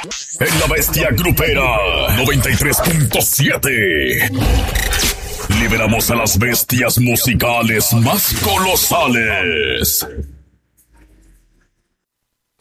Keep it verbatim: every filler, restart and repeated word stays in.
En La Bestia Grupera noventa y tres punto siete. Liberamos a las bestias musicales más colosales.